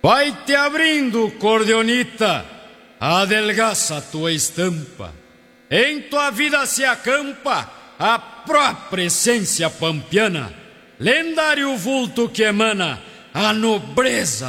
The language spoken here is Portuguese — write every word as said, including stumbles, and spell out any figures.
Vai te abrindo, cordeonita, adelgaça a tua estampa. Em tua vida se acampa a própria essência pampiana, lendário vulto que emana a nobreza